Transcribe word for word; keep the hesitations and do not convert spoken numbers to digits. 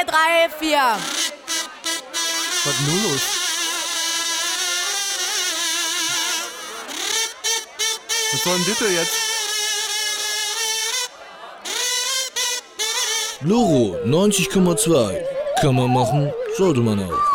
zwei, drei, vier. Was ist nun los? Was soll denn bitte jetzt? Loro neunzig Komma zwei. Kann man machen, sollte man auch.